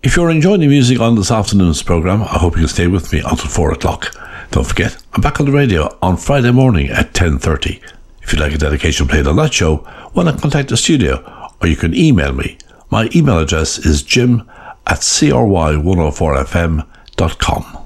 If you're enjoying the music on this afternoon's programme, I hope you'll stay with me until 4 o'clock. Don't forget, I'm back on the radio on Friday morning at 10:30. If you'd like a dedication played on that show, why not contact the studio, or you can email me. My email address is jim@cry104fm.com.